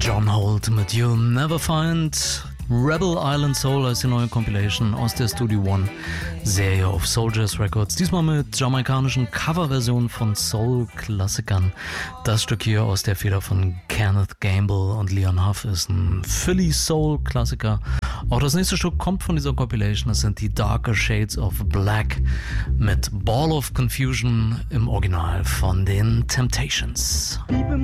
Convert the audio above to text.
John Holt mit You'll Never Find. Rebel Island Soul als die neue Compilation aus der Studio One Serie auf Soul Jazz Records. Diesmal mit jamaikanischen Coverversionen von Soul-Klassikern. Das Stück hier aus der Feder von Kenneth Gamble und Leon Huff ist ein Philly Soul-Klassiker. Auch das nächste Stück kommt von dieser Compilation. Das sind die Darker Shades of Black mit Ball of Confusion im Original von den Temptations. People